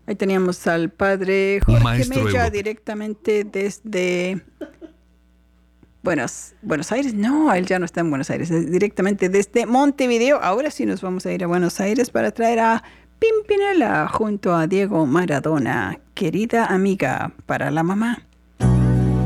Ahí teníamos al padre Un Jorge maestro Mella europeo. directamente desde Buenos Aires. No, él ya no está en Buenos Aires, es directamente desde Montevideo. Ahora sí nos vamos a ir a Buenos Aires para traer a Pimpinela junto a Diego Maradona, querida amiga para la mamá.